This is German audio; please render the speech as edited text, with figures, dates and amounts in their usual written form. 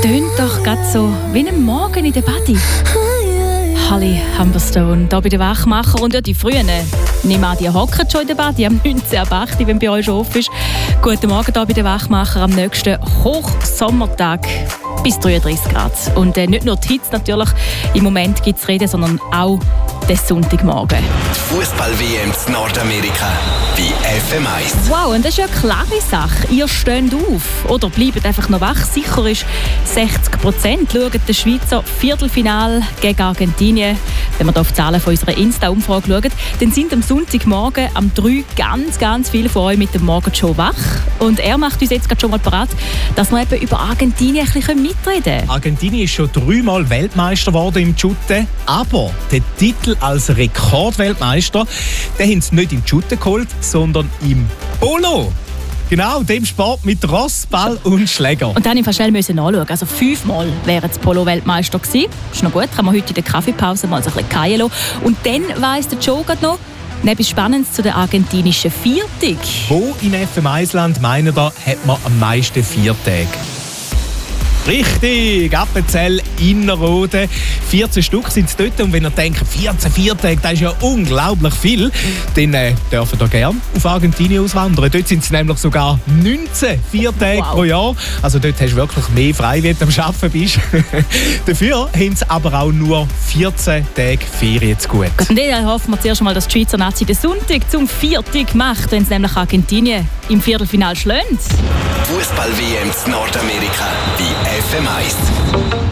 tönt doch gerade so wie am Morgen in der Body. Holly Humberstone, hier bei den Wachmacher. Und ja, die Frühen, nehmen an, die hocken schon in der Body am 19 ab 8, wenn bei euch schon offen ist. Guten Morgen hier bei den Wachmacher am nächsten Hochsommertag. Bis 33 Grad. Und nicht nur die Hitze natürlich, im Moment gibt es Reden, sondern auch den Sonntagmorgen. Die Fußball-WM in Nordamerika bei FM1. Wow, und das ist ja eine klare Sache. Ihr steht auf oder bleibt einfach noch wach. Sicher ist 60% schauen das Schweizer Viertelfinale gegen Argentinien. Wenn wir hier auf die Zahlen von unserer Insta-Umfrage schauen, dann sind am Sonntagmorgen am 3 ganz viele von euch mit dem Morgenshow wach. Und er macht uns jetzt gerade schon mal parat, dass wir eben über Argentinien ein bisschen mitreden können. Argentinien ist schon 3-mal Weltmeister geworden im Shooten, aber den Titel als Rekordweltmeister, den haben sie nicht im Shooten geholt, sondern im Polo. Genau, dem Sport mit Ross, Ball und Schläger. Und dann musste ich schnell nachschauen. Also 5-mal wären es Polo-Weltmeister gewesen. Ist noch gut, kann man heute in der Kaffeepause mal so ein bisschen fallen lassen. Und dann weiss der Joe gerade noch, etwas Spannendes zu der argentinischen Viertig. Wo in FM1-Land, meinen da, hat man am meisten Viertage? Richtig, Appenzell Innerrhoden. 14 Stück sind es dort. Und wenn ihr denkt, 14 Viertage, das ist ja unglaublich viel, dann dürfen ihr gerne auf Argentinien auswandern. Dort sind es nämlich sogar 19 Viertage pro Jahr. Also dort hast du wirklich mehr frei, wenn du am Arbeiten bist. Dafür haben sie aber auch nur 14 Tage Ferien zu gut. Und dann hoffen wir zuerst mal, dass die Schweizer Nazi den Sonntag zum Viertag macht, wenn es nämlich Argentinien im Viertelfinale schlägt. Fußball-WM in Nordamerika bei FM1.